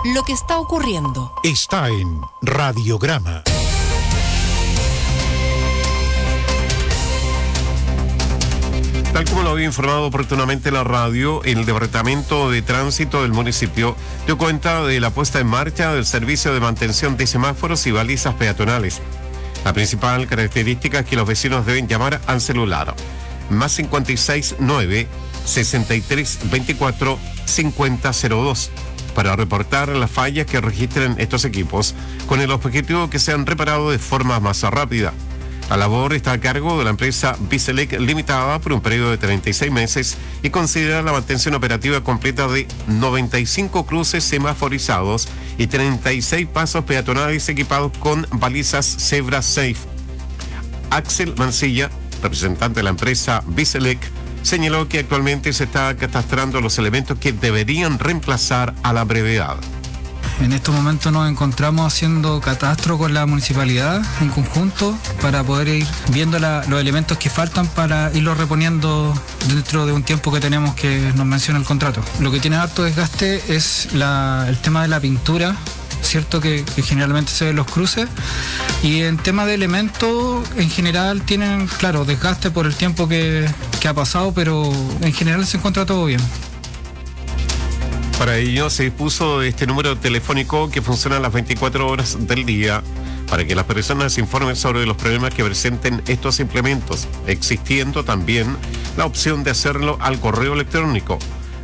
lo que está ocurriendo. Está en Radiograma. Tal como lo había informado oportunamente la radio, el Departamento de Tránsito del municipio dio cuenta de la puesta en marcha del servicio de mantención de semáforos y balizas peatonales. La principal característica es que los vecinos deben llamar al celular más 569 6324 5002 para reportar las fallas que registren estos equipos, con el objetivo que sean reparados de forma más rápida. La labor está a cargo de la empresa Biselec Limitada por un periodo de 36 meses y considera la mantención operativa completa de 95 cruces semaforizados y 36 pasos peatonales equipados con balizas Zebra Safe. Axel Mancilla, representante de la empresa Biselec, señaló que actualmente se está catastrando los elementos que deberían reemplazar a la brevedad. En estos momentos nos encontramos haciendo catastro con la municipalidad en conjunto para poder ir viendo los elementos que faltan para irlos reponiendo dentro de un tiempo que tenemos que nos menciona el contrato. Lo que tiene harto desgaste es el tema de la pintura, cierto que generalmente se ven los cruces, y en tema de elementos en general tienen, claro, desgaste por el tiempo que ha pasado, pero en general se encuentra todo bien. Para ello se dispuso este número telefónico que funciona las 24 horas del día para que las personas informen sobre los problemas que presenten estos implementos, existiendo también la opción de hacerlo al correo electrónico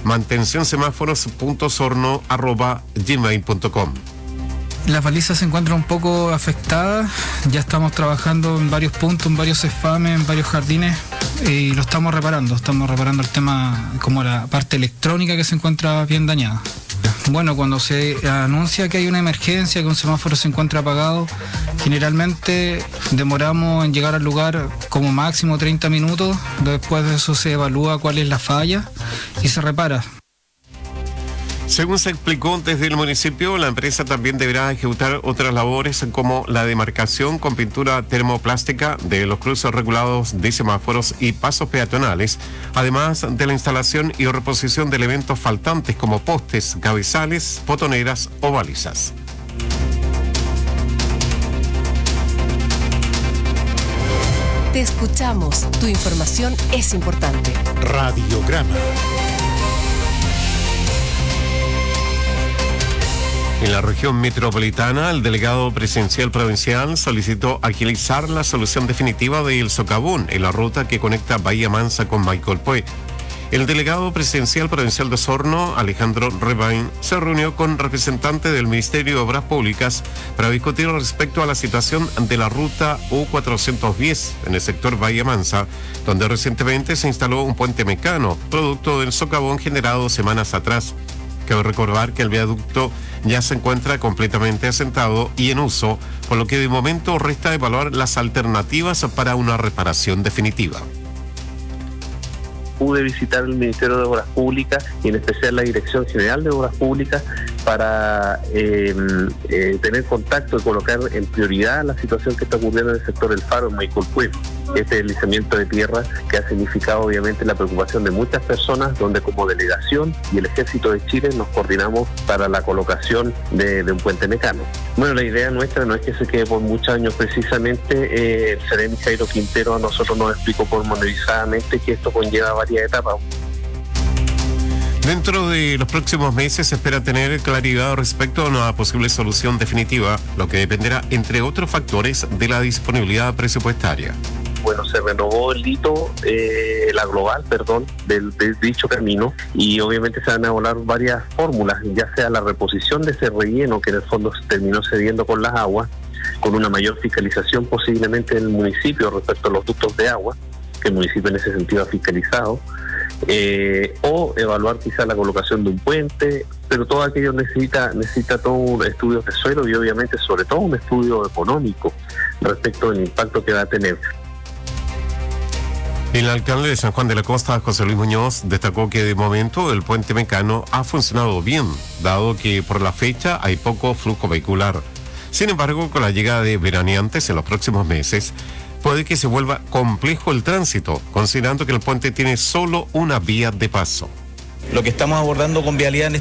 mantencionsemáforos.sorno@gmail.com. Las balizas se encuentran un poco afectadas, ya estamos trabajando en varios puntos, en varios CEFAMES, en varios jardines, y lo estamos reparando el tema como la parte electrónica que se encuentra bien dañada. Bueno, cuando se anuncia que hay una emergencia, que un semáforo se encuentra apagado, generalmente demoramos en llegar al lugar como máximo 30 minutos, después de eso se evalúa cuál es la falla y se repara. Según se explicó desde el municipio, la empresa también deberá ejecutar otras labores como la demarcación con pintura termoplástica de los cruces regulados de semáforos y pasos peatonales, además de la instalación y reposición de elementos faltantes como postes, cabezales, botoneras o balizas. Te escuchamos. Tu información es importante. Radiograma. En la región metropolitana, el delegado presidencial provincial solicitó agilizar la solución definitiva del socavón en la ruta que conecta Bahía Mansa con Maicolpue. El delegado presidencial provincial de Osorno, Alejandro Rebain, se reunió con representantes del Ministerio de Obras Públicas para discutir respecto a la situación de la ruta U410 en el sector Bahía Mansa, donde recientemente se instaló un puente mecano, producto del socavón generado semanas atrás. Cabe recordar que el viaducto ya se encuentra completamente asentado y en uso, por lo que de momento resta evaluar las alternativas para una reparación definitiva. Pude visitar el Ministerio de Obras Públicas y en especial la Dirección General de Obras Públicas para tener contacto y colocar en prioridad la situación que está ocurriendo en el sector del Faro en Maicolpue. Este deslizamiento de tierra que ha significado obviamente la preocupación de muchas personas, donde como delegación y el Ejército de Chile nos coordinamos para la colocación de un puente mecano. Bueno, la idea nuestra no es que se quede por muchos años precisamente. El Seremi Jairo Quintero a nosotros nos explicó pormenorizadamente que esto conlleva varias etapas. Dentro de los próximos meses se espera tener claridad respecto a una posible solución definitiva, lo que dependerá, entre otros factores, de la disponibilidad presupuestaria. Bueno, se renovó el hito, la global, de dicho camino, y obviamente se van a evaluar varias fórmulas, ya sea la reposición de ese relleno que en el fondo se terminó cediendo con las aguas, con una mayor fiscalización posiblemente del municipio respecto a los ductos de agua, que el municipio en ese sentido ha fiscalizado, o evaluar quizá la colocación de un puente, pero todo aquello necesita todo un estudio de suelo y obviamente sobre todo un estudio económico respecto del impacto que va a tener. El alcalde de San Juan de la Costa, José Luis Muñoz, destacó que de momento el puente mecano ha funcionado bien, dado que por la fecha hay poco flujo vehicular. Sin embargo, con la llegada de veraneantes en los próximos meses, puede que se vuelva complejo el tránsito, considerando que el puente tiene solo una vía de paso. Lo que estamos abordando con vialidad en